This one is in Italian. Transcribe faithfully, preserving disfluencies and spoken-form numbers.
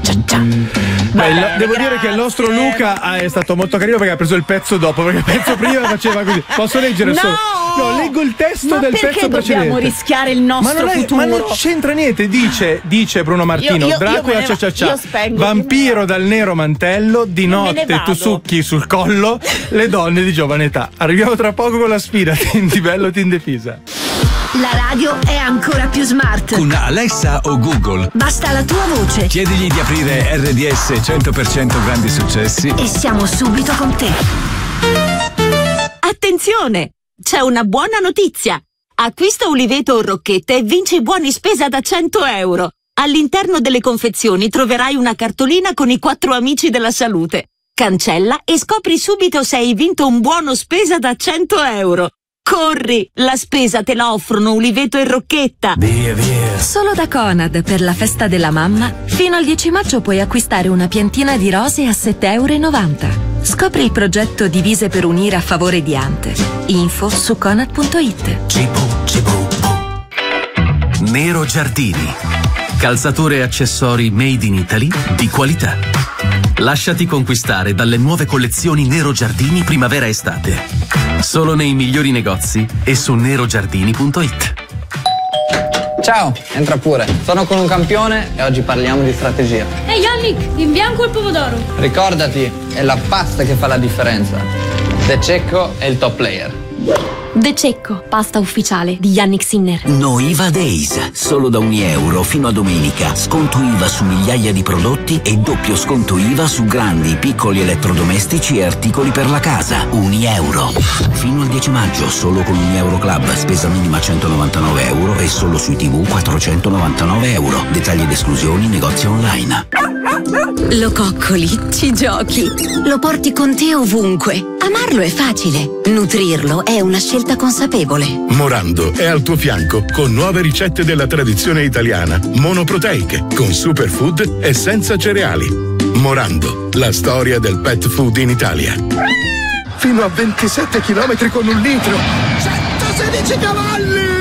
Beh, Beh, devo grazie. dire che il nostro Luca è stato molto carino perché ha preso il pezzo dopo, perché il pezzo prima faceva così. Posso leggere no! solo? No, leggo il testo ma del pezzo precedente. Perché dobbiamo rischiare il nostro ma non è, futuro? Ma non c'entra niente, dice, dice Bruno Martino, io, io, Dracula io cia cia cia, spengo, vampiro dal nero mantello, di notte tu succhi sul collo le donne di giovane età. Arriviamo tra poco con la sfida Tinti bello Tinti fisa. La radio è ancora più smart. Con Alexa o Google. Basta la tua voce. Chiedigli di aprire R D S cento per cento grandi successi. E siamo subito con te. Attenzione! C'è una buona notizia. Acquista Uliveto o Rocchette e vinci buoni spesa da cento euro. All'interno delle confezioni troverai una cartolina con i quattro amici della salute. Cancella e scopri subito se hai vinto un buono spesa da cento euro. Corri! La spesa te la offrono Uliveto e Rocchetta. Via, via. Solo da Conad per la festa della mamma, fino al dieci maggio puoi acquistare una piantina di rose a sette virgola novanta euro. Scopri il progetto Divise per unire a favore di Ante. Info su conad punto it. Cibo, cibo. Nero Giardini. Calzature e accessori made in Italy di qualità. Lasciati conquistare dalle nuove collezioni Nero Giardini primavera-estate. Solo nei migliori negozi e su nero giardini punto it. Ciao, entra pure. Sono con un campione e oggi parliamo di strategia. Ehi Yannick, in bianco il pomodoro. Ricordati, è la pasta che fa la differenza. De Cecco è il top player. De Cecco, pasta ufficiale di Yannick Sinner. No I V A Days, solo da un euro fino a domenica. Sconto I V A su migliaia di prodotti e doppio sconto I V A su grandi, piccoli elettrodomestici e articoli per la casa. Un euro. Fino al dieci maggio, solo con un Euro Club. Spesa minima centonovantanove euro e solo sui tivù quattrocentonovantanove euro. Dettagli ed esclusioni, negozi online. Lo coccoli, ci giochi, lo porti con te ovunque. Amarlo è facile, nutrirlo è una scelta consapevole. Morando è al tuo fianco con nuove ricette della tradizione italiana, monoproteiche, con superfood e senza cereali. Morando, la storia del pet food in Italia. Fino a ventisette chilometri con un litro, centosedici cavalli!